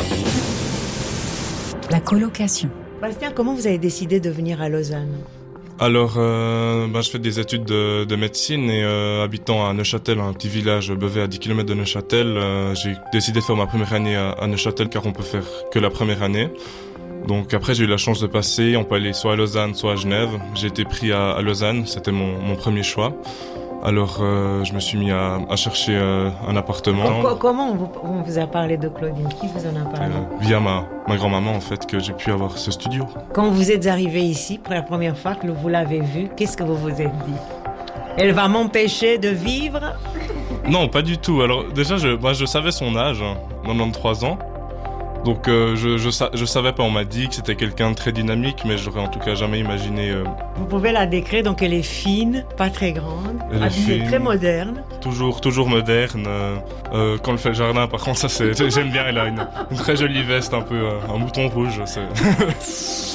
La colocation. Bastien, comment vous avez décidé de venir à Lausanne ? Alors, je fais des études de médecine et habitant à Neuchâtel, un petit village Beauvais à 10 km de Neuchâtel, j'ai décidé de faire ma première année à Neuchâtel car on peut faire que la première année. Donc après j'ai eu la chance de passer, on peut aller soit à Lausanne, soit à Genève. J'ai été pris à Lausanne, c'était mon premier choix. Alors je me suis mis à chercher un appartement. Comment on vous a parlé de Claudine ? Qui vous en a parlé ? Via ma grand-maman en fait que j'ai pu avoir ce studio. Quand vous êtes arrivé ici pour la première fois, que vous l'avez vue, qu'est-ce que vous vous êtes dit ? Elle va m'empêcher de vivre ? Non, pas du tout. Alors déjà je savais son âge, 93 ans. Donc je savais pas, on m'a dit que c'était quelqu'un de très dynamique, mais j'aurais en tout cas jamais imaginé. Vous pouvez la décrire, donc elle est fine, pas très grande, habillée très moderne. Toujours moderne. Quand elle fait le jardin, par contre, ça j'aime bien, elle a une très jolie veste, un peu un mouton rouge.